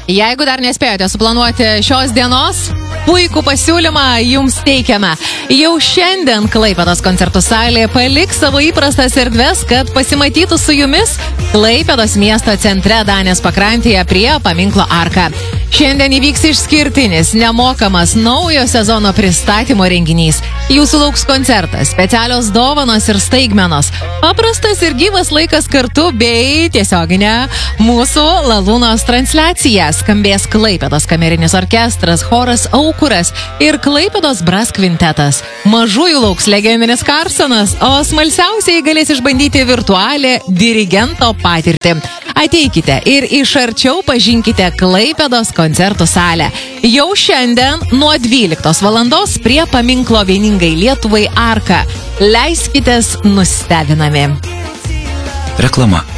Jeigu dar nespėjote suplanuoti šios dienos, puikų pasiūlymą jums teikiame. Jau šiandien Klaipėdos koncertų salė paliks savo įprastas erdves, kad pasimatytų su jumis Klaipėdos miesto centre Danės pakrantėje prie paminklo Arka. Šiandien įvyks išskirtinis, nemokamas naujo sezono pristatymo renginys. Jūsų lauks koncertas, specialios dovanos ir staigmenos, paprastas ir gyvas laikas kartu bei tiesioginė mūsų Lalūnos transliacija. Skambės Klaipėdos kamerinis orkestras, choras Aukuras ir Klaipėdos Brass kvintetas. Mažųjų lauks legendinis Karsonas, o smalsiausiai galės išbandyti virtualią dirigento patirtį. Ateikite ir iš arčiau pažinkite Klaipėdos koncertų salę. Jau šiandien nuo 12 valandos prie paminklo vieningai Lietuvai Arka. Leiskitės nustebinami. Reklama.